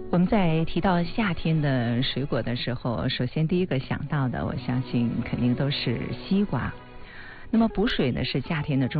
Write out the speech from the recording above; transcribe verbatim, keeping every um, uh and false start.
我们在提到夏天的水果的时候，首先第一个想到的，我相信肯定都是西瓜。那么补水呢是夏天的重